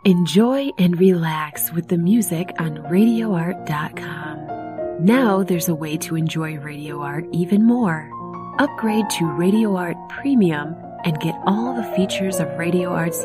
Enjoy and relax with the music on RadioArt.com. Now there's a way to enjoy Radio Art even more. Upgrade to Radio Art Premium and get all the features of Radio Art's